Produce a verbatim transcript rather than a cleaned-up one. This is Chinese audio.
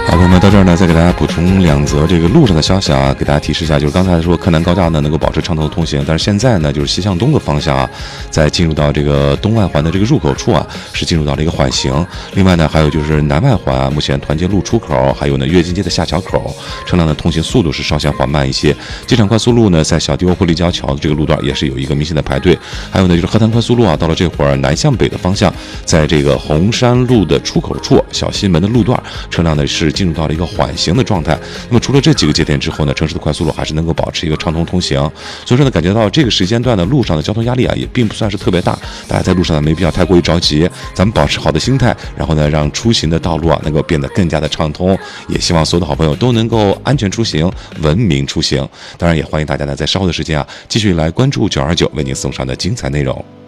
好，朋友们，到这儿呢，再给大家补充两则这个路上的消息啊，给大家提示一下，就是刚才说柯南高架呢能够保持畅通的通行，但是现在呢，就是西向东的方向啊，在进入到这个东外环的这个入口处啊，是进入到了一个缓行。另外呢，还有就是南外环啊，目前团结路出口，还有呢跃进街的下桥口，车辆的通行速度是稍显缓慢一些。机场快速路呢，在小地窝湖立交桥的这个路段也是有一个明显的排队。还有呢，就是河滩快速路啊，到了这会儿南向北的方向，在这个红山路的出口处，小西门的路段，车辆呢是进入到了一个缓行的状态。那么除了这几个节点之后呢，城市的快速路还是能够保持一个畅通通行。所以说呢，感觉到这个时间段的路上的交通压力啊，也并不算是特别大。大家在路上呢没必要太过于着急，咱们保持好的心态，然后呢让出行的道路啊能够变得更加的畅通。也希望所有的好朋友都能够安全出行，文明出行。当然也欢迎大家呢在稍后的时间啊，继续来关注九二九为您送上的精彩内容。